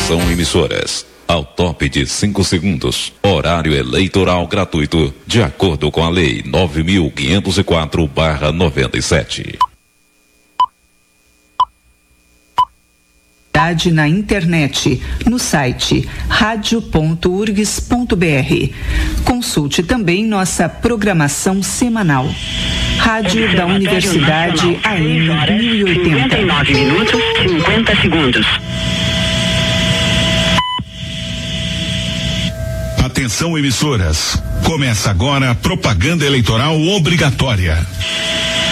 Atenção, emissoras. Ao top de 5 segundos. Horário eleitoral gratuito, de acordo com a Lei 9.504/97. Na internet, no site radio.urgs.br. Consulte também nossa programação semanal. Rádio da Universidade AM 1080. 59 minutos, 50 segundos. Atenção, emissoras. Começa agora a propaganda eleitoral obrigatória.